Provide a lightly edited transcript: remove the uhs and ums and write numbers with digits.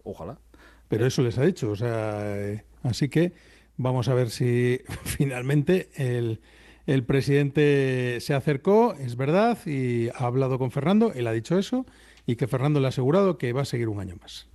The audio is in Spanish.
Ojalá. Pero eso les ha dicho, o sea, así que vamos a ver si finalmente el presidente se acercó, es verdad, y ha hablado con Fernando, él ha dicho eso, y que Fernando le ha asegurado que va a seguir un año más.